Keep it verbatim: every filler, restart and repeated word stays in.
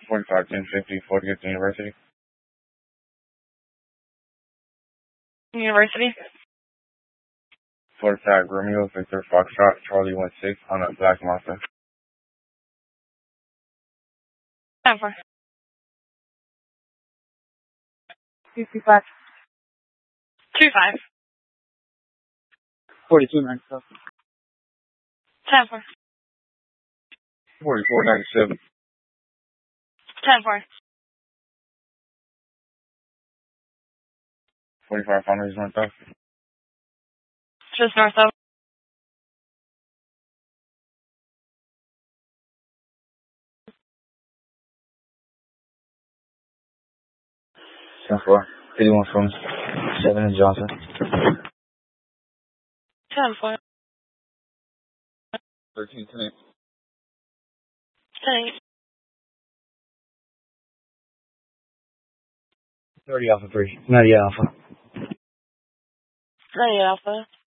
forty-five ten fifty fortieth University. University. forty-five Romeo Victor Foxtrot Charlie one six on a black Mazda. ten four. fifty-five. two five. forty-two ninety-seven. ten four. forty-four ninety-seven. ten four. forty-five Founders North South. Just north of. ten four. eighty-one from seven in Johnson. ten four. thirteen ten eight. ten eight. thirty Alpha three. ninety Alpha. ninety Alpha.